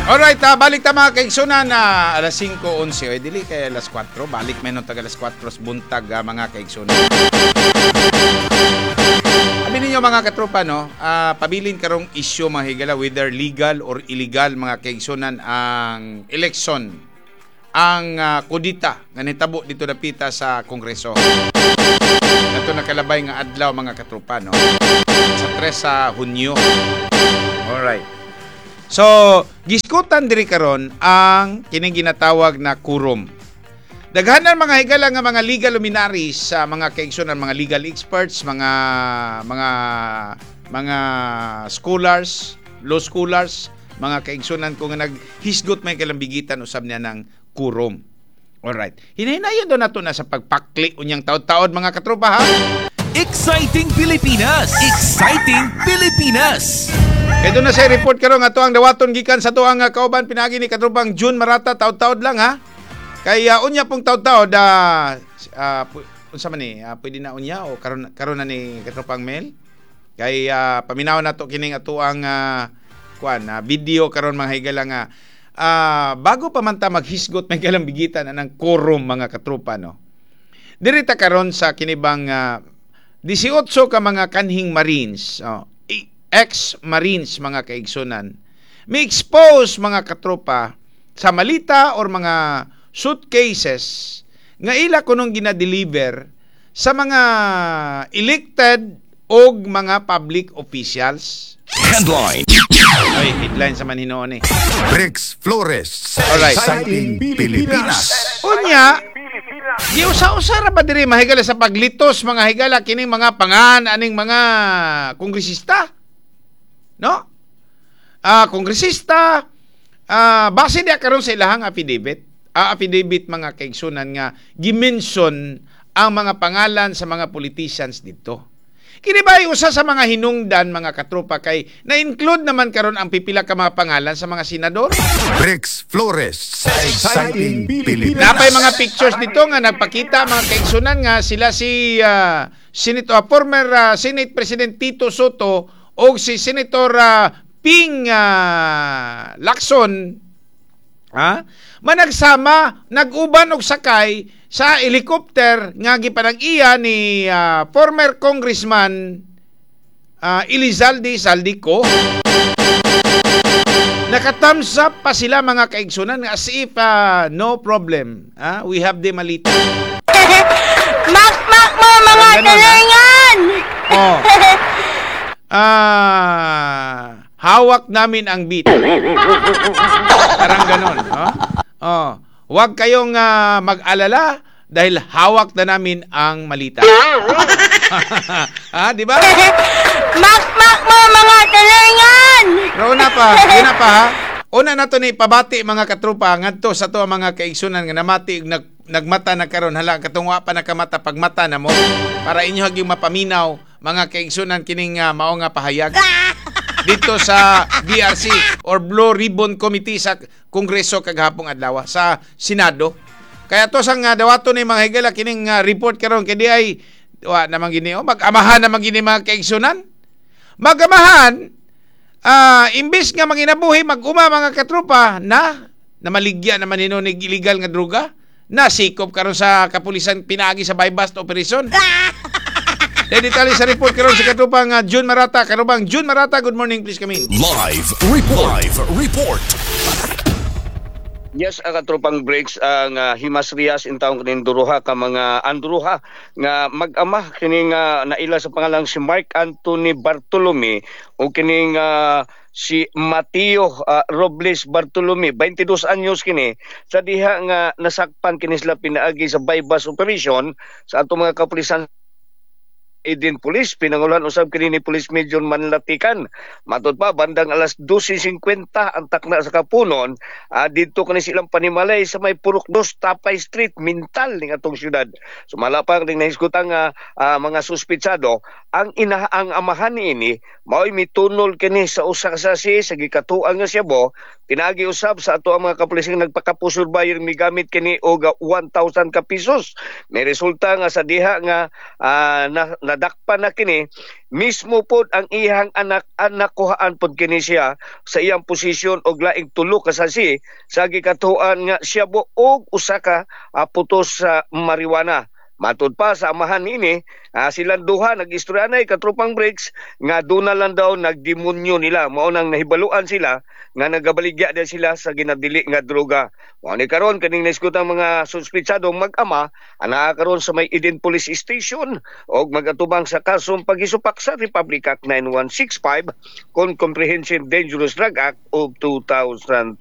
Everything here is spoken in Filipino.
Alright, balik ta mga kaigsunan na alas 5:11 o dili kay alas 4, balik menon tag alas 4 buntag mga kaigsunan. Sabi ninyo mga katropa no, pabilin karong issue mga higala whether legal or illegal mga kaigsunan ang election, ang kudita nga nitabo dito dapita sa Kongreso. Ito nakalabay nga adlaw mga katropa no, sa 3 sa Hunyo. Alright. So, giskutan diri karon ang kining ginatawag na quorum. Daghanan mga higala nga mga legal luminaries sa mga kaigsunan, mga legal experts, mga scholars, law scholars, mga kaigsunan ko nga naghisgot may kalambigitan usab niya ng quorum. Alright. Hinahinayon do nato na sa pagpakli unyang taod-taod mga katropa ha. Exciting Pilipinas! Exciting Pilipinas! Ito na sa report karon nga to ang dawaton gikan sa tuang kauban pinagi ni katropang June Marata taod-taod lang ha. Kaya unya pong taod-taod unsa man ni pwede na unya o karon na ni katropang Mel. Kay paminaw na to kining atuang video karon mga higala nga bago pa man ta maghisgot may kalambigitan ng quorum mga katropa no. Dirita karon sa kinibang 18 ka mga kanhing Marines, ex-Marines mga kaigsunan, may expose mga katropa sa malita or mga suitcases nga ila kunong ginadeliver sa mga elected o mga public officials. Headline. Ay, headline sa manhinoon eh. Rex Flores. Alright. Exciting Pilipinas. Unya, di usa-usa ra ba diri mahigala sa paglitos mga higala kining mga pangan aning mga kongresista? No? Kongresista base dia karon sa ilahang affidavit mga kaigsunan nga gimension ang mga pangalan sa mga politicians dito. Kini ba usa sa mga hinungdan mga katropa kay na-include naman karon ang pipila ka mga pangalan sa mga senador? Rex Flores. Exciting Pilipinas. Napay mga pictures dito nga nagpakita mga kaigsunan nga sila si former Senate President Tito Soto o si Senator Ping Lacson managsama nag-uban og sakay sa helicopter nga gipanag-iya ni former Congressman Elizalde Saldico. Naka-thumbs up pa sila mga kaigsunan as if no problem. We have the malita. Mak mo mga talingan! Hawak namin ang beat. Parang ganon. Huwag kayong mag-alala dahil hawak na namin ang malita. Di ba? Mak mo mga talingan! Pero una pa ha. Una na to ni pabati mga katropa ngadto sa to mga kaigsunan nga namati nagmata na karon hala katungwa pa nakamata pagmata na mo para inyo haging mapaminaw mga kaigsunan kining mao nga pahayag dito sa BRC or Blue Ribbon Committee sa Kongreso kaghapong adlaw sa Senado. Kaya to sang dawaton ni mga higala kining report karon kay di ay namang gini mag-amahan namang gini mga kaigsunan. Mag-amahan imbis nga manginabuhi mag-uma mga katropa na maligya naman hinunig illegal nga droga na sikop karon sa kapulisan pinagi sa bypass operation. Detalye sa report karon sa katropang June Marata. Karubang June Marata, good morning please kami. Live report. Yes, ang katropang breaks ang himasriyas in taong kaninduruha ka mga andruha nga mag-ama kining naila sa pangalang si Mark Anthony Bartolome o kining si Mateo Robles Bartolome, 22 anyos kini, sa diha nga nasakpan kini sila pinaagi sa bypass operation sa ato mga kapulisan Eden Police, pinangulan usab kini ni Police Major Manlatikan. Matod pa bandang alas 12:50 ang takna sa kapunon, dito kani silang panimalay sa may Purok 2 Tapay Street, Mintal ning atong syudad. Sumala pa ning nahisgutang mga suspitsado, ang amahan niini mao'y mitunol kini sa usa ka sasi sa gikatuan nga Cebu, pinagi usab sa ato ang mga kapulising nagpakapusur bayar migamit kini og 1,000 ka pesos. May resulta nga sa diha nga nadakpan na kini, mismo pod ang iyang anak kuhaan pod kini siya sa iyang posisyon og laing tulo ka sasi sa gikatuan nga siya og usa ka putos sa marijuana. Matud pa sa amahan ini, silang duha nag-istoryanay katrupang breaks nga doon na lang daw nagdemonyo nila. Mao nang nahibaluan sila nga nagabaligya din sila sa ginadili nga droga. Mao ni karon kaning naisgutang mga suspitsadong mag-ama ana karon sa may Eden Police Station og magatubang sa kasong pagisupak sa Republic Act 9165 kon Comprehensive Dangerous Drug Act of 2002.